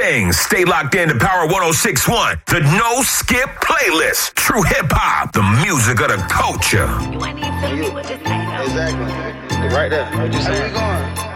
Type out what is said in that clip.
things. Stay locked in to Power 106.1, the No Skip playlist. True hip hop, the music of the culture. You ain't even tell me what to say. Exactly. Right there. What you saying? Where we going?